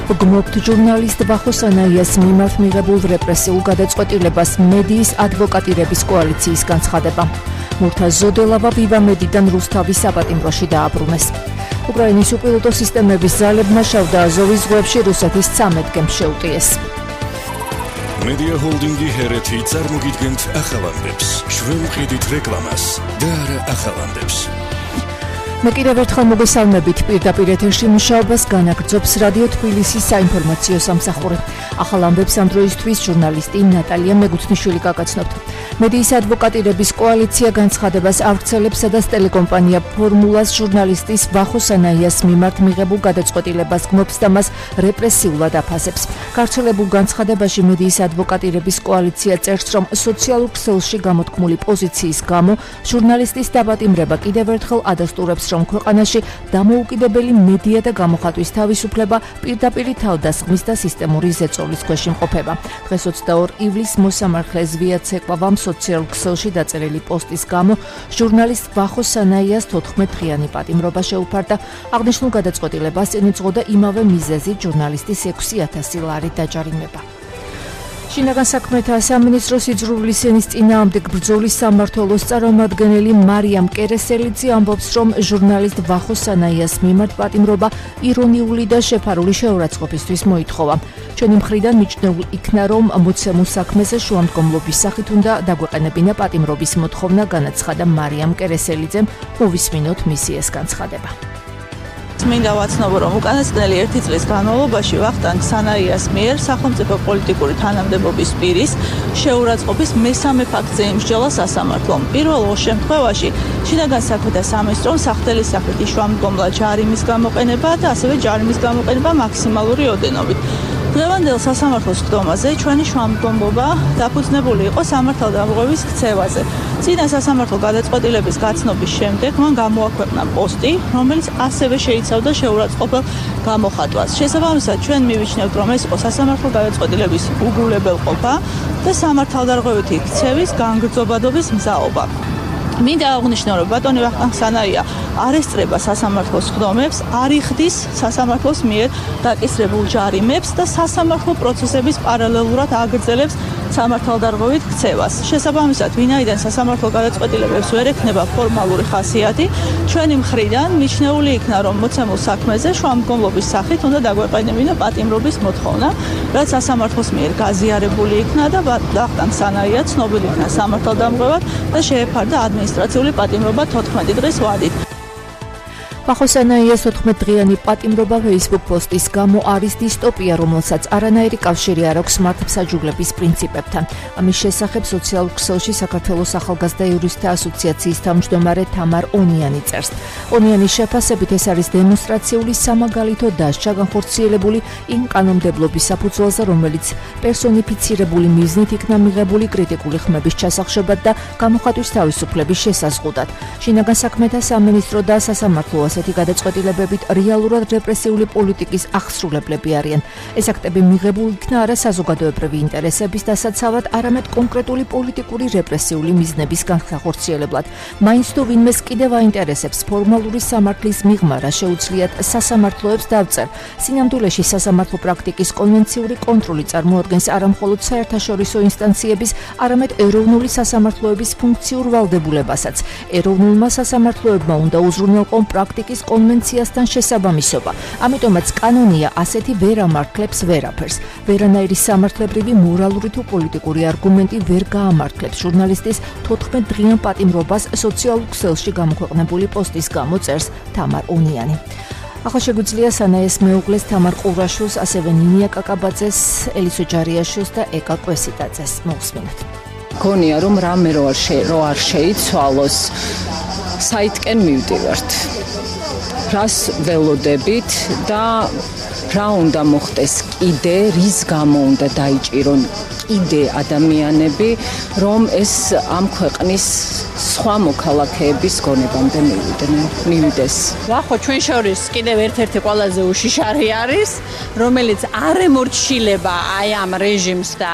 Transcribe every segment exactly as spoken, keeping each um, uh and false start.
გმობთ ჟურნალისტ ვახო სანაიას მიმართ მიღებულ რეპრესიულ გადაწყვეტილებას მედიის ადვოკატირების კოალიციის განცხადება. მურთა ზოდელავა ვივამედიდან რუსთავის საპატიმროში დააბრუნეს. უკრაინის უპილოტო სისტემების ძალებმა შავ და აზოვის ზღვებში რუსეთის ცამეტ გემს შეუტიეს. Media Holdingi ჰერეთი წარმოგიდგენთ ახალანდებს, შვეუყიდით რეკლამას და არა ახალანდებს. მე კიდევ ერთხელ მოგესალმებით პირდაპირ ეთერში მუშაობას განაგრძობს რადიო თბილისის საინფორმაციო სამსახური. ახალ ამბებს ამ დროისთვის ჟურნალისტი ნატალია მეგუთნიშვილი გაგაცნობთ. მედიის ადვოკატირების კოალიცია განცხადებას ავრცელებს, სადაც ტელეკომპანია ფორმულას ჟურნალისტის ვახო სანაიას მიმართ მიღებულ გადაწყვეტილებას გმობს და მას რეპრესიულად აფასებს. გავრცელებულ განცხადებაში მედიის ადვოკატირების კოალიცია წერს, რომ სოციალურ ქსელში გამოთქმული პოზიციის გამო ჟურნალისტის დაპატიმრება კიდევ ერთხელ ადასტურებს, რომ ქვეყანაში დამოუკიდებელი მედია და გამოხატვის თავისუფლება პირდაპირ თავდასხმის და სისტემური ზეწოლის ქვეშ იმყოფება. დღეს ოცდაორ ივლისს მოსამართლეს ვიაცეკვავამ სოციალურ ქსელში დაწერილი პოსტის გამო ჟურნალისტ ვახო სანაიას თოთხმეტ დღიანი პატიმრობა შეუფარდა. აღნიშნულ გადაწყვეტილებას წინ უძღოდა იმავე მიზეზით ჟურნალისტის ექვსი ათასი ლარი დაჯარიმება. შინაგან საქმეთა სამინისტროს იძრულის ენის წინააღმდეგ ბრძოლის სამმართველოს წარმომადგენელი მარიამ კერესელიძე ამბობს, რომ ჟურნალისტ ვახო სანაიას მიმართ პატიმრობა ირონიული და შეფარული შეურაცხყოფისთვის მოითხოვა. ჩვენი მხრიდან მიჩნეულ იქნა, რომ მოცემულ საქმეზე შუამდგომლობის სახით უნდა დაგვეყენებინა პატიმრობის მოთხოვნა, განაცხადა მარიამ კერესელიძემ. მოვისმინოთ მისი ეს განცხადება. მინდა ვაცნობო, რომ უკანასკნელი ერთი წლის განმავლობაში ვახტანგ სანაიას მიერ სახელმწიფო პოლიტიკური თანამდებობის პირის შეურაცხყოფის მესამე ფაქტზე იმსჯელა სასამართლომ. პირველ შემთხვევაში შინაგან საქმეთა სამინისტრომ სახდელის სახით შუამდგომლად ჯარიმის გამოყენება და ასევე ჯარიმის გამოყენება მაქსიმალური ოდენობით. დღევანდელ სასამართლოს ხდომაზე ჩვენი შუამდგომლობა დაფუძნებული იყო სამართალდამღების ქცევაზე. წინა სასამართლო გადაწყვეტილების გაცნობის შემდეგ მან გამოაქვეყნა პოსტი, რომელიც ასევე შეიცავდა შეურაცხყოფელ გამოხატვას. შესაბამისად, ჩვენ მივიჩნევთ, რომ ეს იყო სასამართლო გადაწყვეტილების უგულებელყოფა და სამართალდამღებითი ქცევის განგრძობადობის მზაობა. მინდა აღვნიშნო, რომ ბატონი ვახტანგ სანაია არ ესწრება სასამართლოს ხდომებს, არ იხდის სასამართლოს მიერ დაკისრებულ ჯარიმებს და სასამართლო პროცესების პარალელურად აგრძელებს სამართალდამღებით ქცევას. შესაბამისად, ვინაიდან სასამართლო გადაწყვეტილებებს ვერ ექნება ფორმალური ხასიათი, ჩვენი მხრიდან მიჩნეული იქნა, რომ მოცემულ საქმეზე შუამდგომლობის სახით უნდა დაგვეყენებინა პატიმრობის მოთხოვნა, რაც სასამართლოს მიერ გაზიარებული იქნა და ვახტანგ სანაია ცნობილი იქნა სამართალდამღებად და შეეფარდა ადმინისტრაციული პატიმრობა თოთხმეტი დღის ვადით. ვახო სანაიას თოთხმეტ დღიანი პატიმრობა Facebook პოსტის გამო არის დისტოპია, რომელსაც არანაირი კავშირი არ აქვს მართლმსაჯულების პრინციპებთან. ამის შესახებ სოციალურ ქსელში საქართველოს ახალგაზრდა იურისტთა ასოციაციის თავმჯდომარე თამარ ონიანი წერს. ონიანის შეფასებით ეს არის დემონსტრაციული სამაგალითო დასჯა განხორციელებული იმ კანონმდებლობის საფუძველზე, რომელიც პერსონიფიცირებული მიზნით იქნა მიღებული კრიტიკული ხმების ჩასახშობად და გამოხატვის თავისუფლების შესაზღუდად. შინაგან საქმეთა სამინისტრო და სასამართლო ასეთი გადაწყვეტილებებით რეალურად რეპრესიული პოლიტიკის აღსრულებლები არიან. ეს აქტები მიღებულ იქნა არა საზოგადოებრივი ინტერესების დასაცავად, არამედ კონკრეტული პოლიტიკური რეპრესიული მიზნების განხორციელებლად. მაინც თუ ვინმეს კიდევ აინტერესებს ფორმალური სამართლის მიღმა, რა შეუძლიათ სასამართლოებს დავწერ. სინამდვილეში სასამართლო პრაქტიკის კონვენციური კონტროლი წარმოადგენს არა მხოლოდ საერთაშორისო ინსტანციების, არამედ ეროვნული სასამართლოების ფუნქციურ ვალდებულებასაც. ეროვნულმა სასამართლოებმა უნდა უზრუნველყონ პრაქტიკის კონვენციასთან შესაბამისობა. ამიტომაც კანონია ასეთი ვერ ამართლებს ვერაფერს. ვერანაირი სამართლებრივი, მორალური თუ პოლიტიკური არგუმენტი ვერ გაამართლებს ჟურნალისტის თოთხმეტ დღიან პატიმრობას სოციალურ ქსელში გამოქვეყნებული პოსტის გამო, წერს თამარ ონიანი. ახლა შეგვიძლია სანაიას მეუღლეს თამარ ყურაშვილს, ასევე ნინია კაკაბაძეს, ელისო ჯარიაშვილს და ეკა კვესიტაძეს მოვსმინოთ. გონია რომ რამე რო არ შეიცვალოს, საითკენ მივდივართ. რას ველოდებით და რა უნდა მოხდეს კიდე, რის გამო უნდა დაიჭირონ კიდე ადამიანები, რომ ეს ამ ქვეყნის სხვა მოქალაქეების გონებამდე მივიდეს. ვახო, ჩვენ შორის კიდევ ერთ-ერთი ყველაზე უშიშარი არის, რომელიც არ ემორჩილება აი ამ რეჟიმს და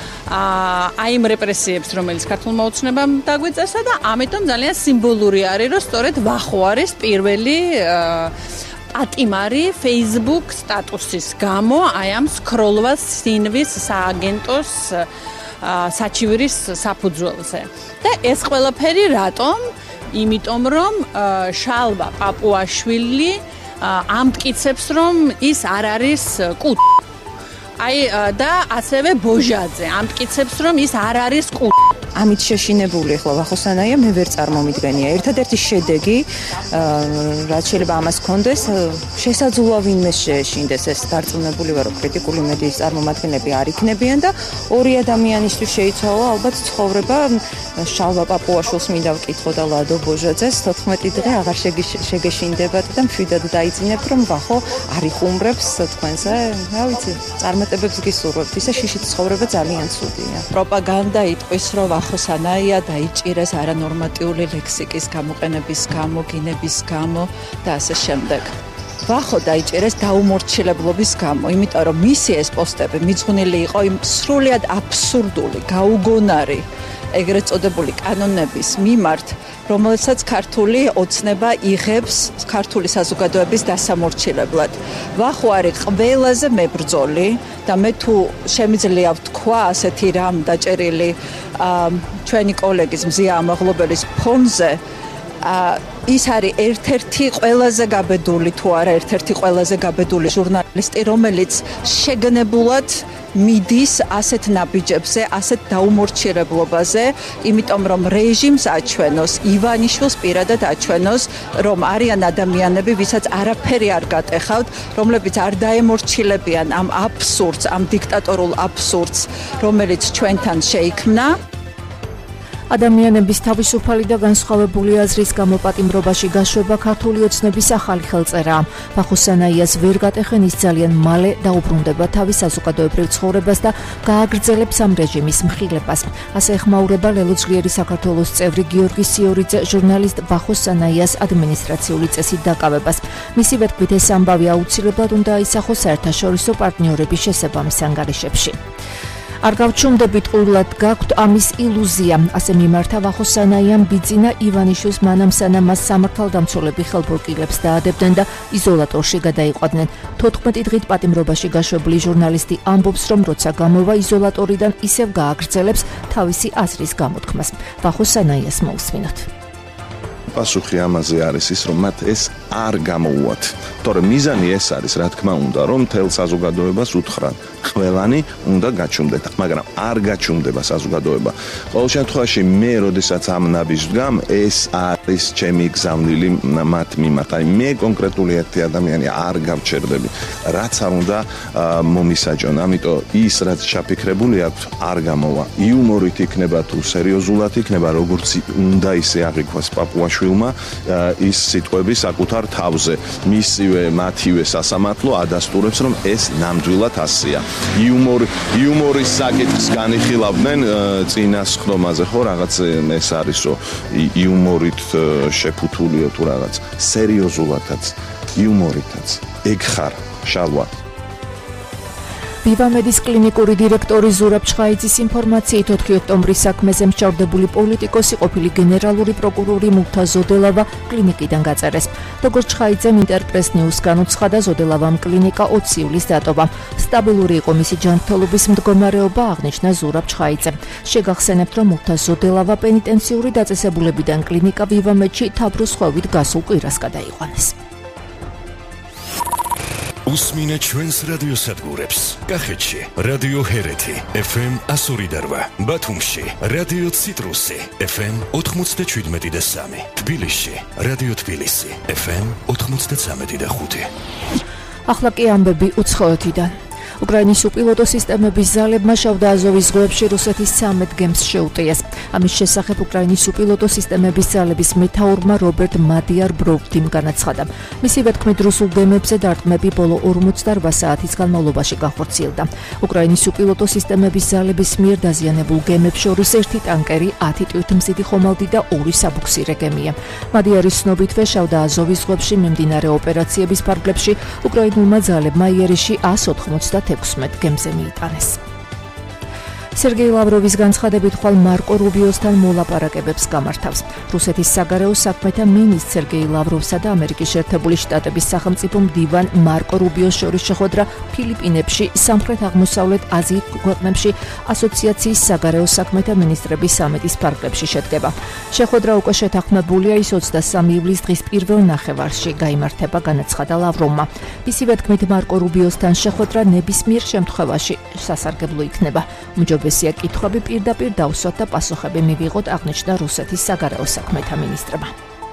აი იმ რეპრესიებს, რომელიც ქართულმა ოცნებამ დაგვიწესა და ამიტომ ძალიან სიმბოლური არის, რომ სწორედ ვახო არის პირველი პატიმარი Facebook სტატუსის გამო აი ამ სკროლვას სინვის სააგენტოს საჩივრის საფუძველზე. და ეს ყველაფერი რატომ? იმიტომ რომ შალვა პაპუაშვილი ამტკიცებს რომ ის არ არის კუტ. აი და ასევე ბოჟაძე ამტკიცებს რომ ის არ არის კუტ. ამით შეშინებული ახლა ვახოსანაია მე ვერ წარმომიდგენია. ერთადერთი შედეგი რაც შეიძლება ამას ჰქონდეს, შესაძლოა ვინმე შეეშინდეს ეს დარწმუნებული ვარ, რომ კრიტიკული მედიის წარმომადგენლები არ იქნებიან და ორი ადამიანისთვის შეიცვალა ალბათ ცხოვრება. შალვა პაპუაშვილს მინდა ვკითხო და ლადო ბოჟაძეს თოთხმეტი დღე აღარ შეგეშინდებათ და მშვიდად დაიძინებთ რომ ვახო არ იხუმრებს თქვენზე. რა ვიცი, წარმატებებს გისურვებთ. ისე შიშით ცხოვრება ძალიან ცუდია. პროპაგანდა იტყვის რომ ვახოსანაია დაიჭირეს არანორმატიული ლექსიკის გამოყენების გამო, გინების გამო და ასე შემდეგ. ვახო დაიჭირეს დაუმორჩილებლობის გამო, იმიტომ რომ მისი ეს პოსტები მიძღვნილი იყო იმ სრულიად აბსურდული, გაუგონარი ეგრეთ წოდებული კანონების მიმართ, რომელსაც ქართული ოცნება იღებს ქართული საზოგადოების დასამორჩილებლად. ვახო არის ყველაზე მებრძოლი და მე თუ შემიძლია ვთქვა ასეთი რამ დაჭერილი ჩვენი კოლეგის მზია ამაღლობელის ფონზე, ის არის ერთ-ერთი ყველაზე გაბედული თუ არა ერთ-ერთი ყველაზე გაბედული ჟურნალისტი, რომელიც შეგნებულად მიდის ასეთ ნაბიჯებზე, ასეთ დაუმორჩილებლობაზე, იმიტომ რომ რეჟიმს აჩვენოს, ივანიშვილს პირადად აჩვენოს, რომ არიან ადამიანები, ვისაც არაფერი არ გატეხავთ, რომლებიც არ დაემორჩილებიან ამ აბსურდს, ამ დიქტატორულ აბსურდს, რომელიც ჩვენთან შეიქმნა. ადამიანების თავისუფალი და განსხვავებული აზრის გამოპატიმრობაში გაშვება ქართული ოცნების ახალი ხელწერაა. ვახოსანაიას ვერ გატეხენ ის ძალიან მალე დაუბრუნდება თავის საზოგადოებრივ ცხოვრებას და გააგრძელებს ამ რეჟიმის მხილებას. ასე ეხმაურება ლელოძლიერი საქართველოს წევრი გიორგი სიორიძე ჟურნალისტ ვახოსანაიას ადმინისტრაციული წესით დაკავებას. მისივე თქმით, ეს ამბავი აუცილებლად უნდა აისახოს საერთაშორისო პარტნიორების შესაბამის ანგარიშებში. არ გავჩუმდებით ყურლად გაქვთ ამის ილუზია, ასე მიმართა ვახოსანაიამ ბიძინა ივანიშვილს მანამ სანამ მას სამართალდამცველები ხელბურკილებს დაადებდნენ და იზოლატორში გადაიყვანდნენ. თოთხმეტი დღით პატიმრობაში გაშვებული ჟურნალისტი ამბობს, რომ როცა გამოვა იზოლატორიდან, ისევ გააგრძელებს თავისი აზრის გამოთქმას. ვახოსანაიას მოусმინოთ. პასუხი ამაზე არის ის, რომ მათ ეს არ გამოუვათ. თორემ მიზანი ეს არის, რა თქმა უნდა, რომ მთელ საზოგადოებას უთხრან, ყველანი უნდა გაჩუმდეთ, მაგრამ არ გაჩუმდება საზოგადოება. ყოველ შემთხვევაში მე, როდესაც ამ ნაბიჯს ვდგამ, ეს არის ჩემი გზავნილი მათ მიმართ. აი მე კონკრეტული ერთი ადამიანი არ გავჩერდები, რაც არ უნდა მომისაჯონ. ამიტომ ის, რაც ჩაფიქრებული აქვს, არ გამოვა. იუმორით იქნება თუ სერიოზულად იქნება, როგორც უნდა ისე აღიქვას პაპუაშვილმა ის სიტყვები საკუთარ თავზე. მისივე მათივე სასამართლო ადასტურებს, რომ ეს ნამდვილად ასეა. იუმორი იუმორის საკითხს განიხილავდნენ წინა სხდომაზე, ხო, რაღაც ეს არისო, იუმორით შეფუთულიო თუ რაღაც, სერიოზულადაც, იუმორითაც. ეგ ხარ, შალვა. ვივამედის კლინიკური დირექტორი ზურაბ ჩხაიძის ინფორმაციით ოთხი ოქტომბრის საქმეზე მსჯავრდებული პოლიტიკოსი ყოფილი გენერალური პროკურორი მუხთა ზოდელავა კლინიკიდან გაწერეს. როგორც ჩხაიძემ ინტერპრეს ნიუს განუცხადა, ზოდელავამ კლინიკა ოცი ივლისს დატოვა. სტაბილური იყო მისი ჯანმრთელობის მდგომარეობა, აღნიშნა ზურაბ ჩხაიძემ. შეგახსენებთ, რომ მუხთა ზოდელავა პენიტენციური დაწესებულებიდან კლინიკა ვივამედში თაბრუს ხვევით გასულ კვირას გადაიყვანეს. უსმინე ჩვენს რადიოსადგურებს. კახეთში რადიო ჰერეთი ეფ ემ εκατო ორი და რვა, ბათუმში რადიო ციტრუსი ეფ ემ ოთხმოცდაშვიდმეტი და სამი, თბილისში რადიო თბილისი ეფ ემ ოთხმოცდაცამეტი და ხუთი. ახლა კი ამბები უცხოეთიდან. უკრაინის უპილოტო სისტემების ძალებმა შავ და აზოვის ზღვებში რუსეთის ცამეტ გემს შეუტიეს. ამის შესახებ უკრაინის უპილოტო სისტემების ძალების მეთაურმა რობერტ მადიარ ბროვდიმ განაცხადა. მისივე თქმით, რუსულ გემებზე დარტყმები ბოლო ორმოცდარვა საათის განმავლობაში გახორციელდა. უკრაინის უპილოტო სისტემების ძალების მიერ დაზიანებულ გემებს შორის ერთი ტანკერი, ათი ტვირთმზიდი ხომალდი და ორი საბუქსირე გემია. მადიარის ცნობითვე შავ და აზოვის ზღვებში მიმდინარე ოპერაციების ფარგლებში უკრაინულმა ძალებმა იერიში ას ოთხმოცდაექვსმეტ გემზე მიიტანეს. სერგეი ლავროვის განცხადებით ხვალ მარკო რუბიოსთან მოლაპარაკებებს გამართავს. რუსეთის საგარეო საქმეთა მინისტრ სერგეი ლავროვსა და ამერიკის შეერთებული შტატების სახელმწიფო მდივან მარკო რუბიოს შორის შეხვედრა ფილიპინებში, სამხრეთ-აღმოსავლეთ აზიის ქვეყნებში ასოციაციის საგარეო საქმეთა მინისტრების სამიტის ფარგლებში შედგება. შეხვედრა უკვე შეთანხმებულია ის ოცდასამი ივლისის დღის პირველ ნახევარში გაიმართება, განაცხადა ლავროვმა. ისივე თქმით, მარკო რუბიოსთან შეხვედრა ნებისმიერ შემთხვევაში სასარგებლო იქნება. უმჯობესია კითხვები პირდაპირ დავსვათ და პასუხები მივიღოთ, აღნიშნა რუსეთის საგარეო საქმეთა მინისტრმა.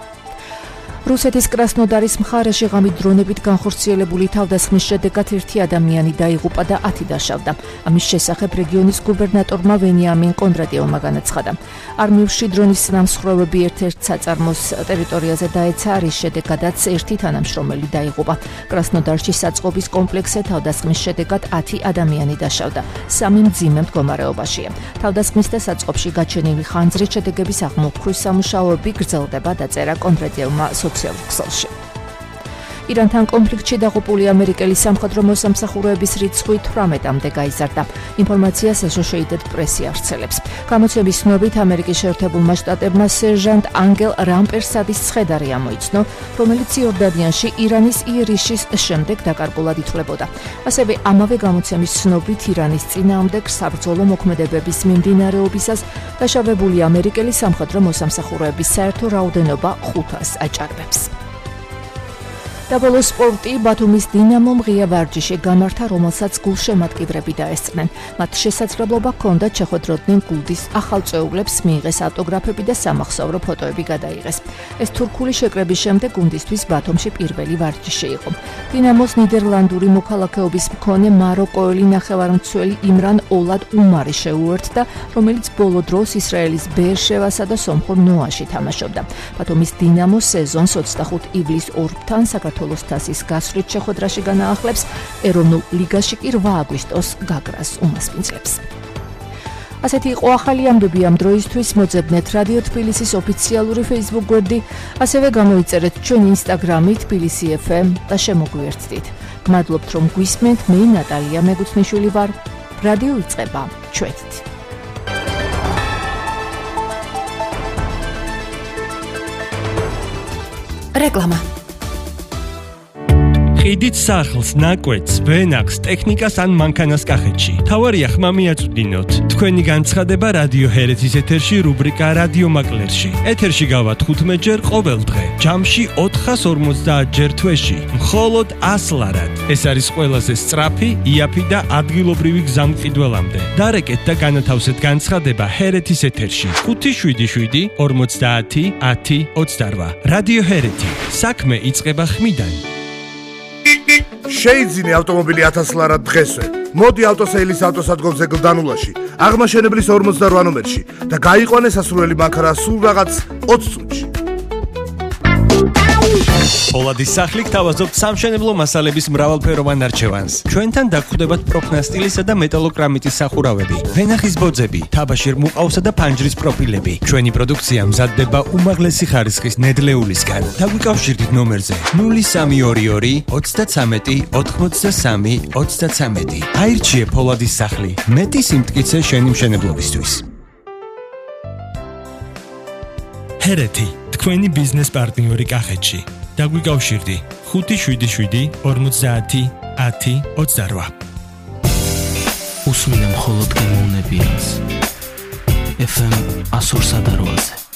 რუსეთის კრასნოდარის მხარეში ღამით დრონებით განხორციელებული თავდასხმის შედეგად ერთი ადამიანი დაიღუპა და ათი დაშავდა. ამის შესახებ რეგიონის გუბერნატორმა ვენიამინ კონდრატიევმა განაცხადა. არმიულში დრონის ნამსხვრევები ერთ-ერთ საწარმოს ტერიტორიაზე დაეცა, რის შედეგადაც ერთი თანამშრომელი დაიღუპა. კრასნოდარში საწყობის კომპლექსზე თავდასხმის შედეგად ათი ადამიანი დაშავდა. სამი მძიმე მდგომარეობაშია. თავდასხმის და საწყობში გაჩენილი ხანძრით შედეგების აღმოფხვის სამუშაოები გრძელდება, დაწერა კონდრატიევმა სოციალურ ქსელში. ირანთან კონფლიქტში დაღუპული ამერიკელი სამხედრო მოსამსახურეების რიცხვი თვრამეტამდე გაიზარდა. ინფორმაციას Associated Press ავრცელებს. გამოცემის ცნობით ამერიკის შეერთებულმა შტატებმა სერჟანტ ანგელ რამპერსადის ცხედარი ამოიცნო, რომელიც იორდანიაში ირანის იერიშის შემდეგ დაკარგულად ითვლებოდა. ასევე ამავე გამოცემის ცნობით ირანის წინააღმდეგ საბრძოლო მოქმედებების მიმდინარეობისას დაშავებული ამერიკელი სამხედრო მოსამსახურეების საერთო რაოდენობა ხუთას აჭარბებს. დაბოლო სპორტი ბათუმის დინამომ ღია ვარჯიში გამართა, რომელსაც გულშემატკივრები დაესწრნენ. მათ შესაძლებლობა ჰქონდათ შეხვედროდნენ გულდის ახალ წევრებს, მიიღეს ავტოგრაფები და სამახსოვრო ფოტოები გადაიღეს. ეს თურქული შეკრების შემდეგ გუნდისთვის ბათუმში პირველი ვარჯიში იყო. დინამოს ნიდერლანდური მოქალაქეობის მქონე მაროკოელი ნახევარმცველი იმრან ოლად უმარი შეუერთდა, რომელიც ბოლო დროს ისრაელის ბეერშევასა და სომხურ ნოაში თამაშობდა. ბათუმის დინამო სეზონს ოცდახუთი ივლისის ორბთან საქართველოს თასის გასვლით შეხვედრაში განაახლებს, ეროვნულ ლიგაში კი რვა აგვისტოს გაგრას უმასპინძლებს. ასეთი იყო ახალი ამბები ამ დროისთვის. მოძებნეთ რადიო თბილისის ოფიციალური Facebook გვერდი, ასევე გამოიწერეთ ჩვენ Instagram-ი თბილისი ეფ ემ და შემოგვიერთდით. გმადლობთ რომ გვისმენთ, მე ნატალია მეგუცნიშვილი ვარ. რადიო იწყება ჩვენით. რეკლამა. ყიდით სახლს, ნაკვეთს, ვენახს, ტექნიკას ან მანქანას კახეთში. თავარია ხმა მიაწვდინოთ. თქვენი განცხადება რადიო ჰერეთის ეთერში რუბრიკა რადიო მაკლერში. ეთერში გავა თხუთმეტ ჯერ ყოველ დღე. ჯამში ოთხას ორმოცდაათ ჯერ თვეში. მხოლოდ ას ლარად. ეს არის ყველაზე სწრაფი, იაფი და ადგილობრივი გზა მყიდველამდე. დარეკეთ და განათავსეთ განცხადება ჰერეთის ეთერში. ხუთი შვიდი შვიდი ორმოცდაათი ათი ოცდარვა. რადიო ჰერეთი. საქმე იწყება ხმიდან. შეიძინე ავტომობილი ათას ლარად დღესვე. მოდი ავტოსეილის ავტოსადგომზე გლდანულაში, აღმაშენებლის ორმოცდარვა ნომერში და გაიყვანე სასურველი მანქანა სულ რაღაც ოცი წუთში. პოლადის სახლი გთავაზობთ სამშენებლო მასალების მრავალფეროვან არჩევანს. ჩვენთან დაგხვდებათ პროფნასტილისა და მეტალოკრამიტის სახურავები, ვენახის ბოძები, თაბაშირ მუყავსა და ფანჯრის პროფილები. ჩვენი პროდუქცია მზადდება უმაღლესი ხარისხის ნედლეულისგან. დაგვიკავშირდით ნომერზე ნული სამი ორი ორი ოცდაცამეტი ოთხმოცდასამი ოცდაცამეტი. აირჩიე პოლადის სახლი. მეტი სიმტკიცე შენი მშენებლობისთვის. ჰერეთი, თქვენი ბიზნეს პარტნიორი კახეთში. დაგვიკავშირდი ხუთი შვიდი შვიდი ორმოცდაათი ათი ოცდარვა. უსმინე მხოლოდ გემოვნებიანს. ეფ ემ ასურსა და რვაზე.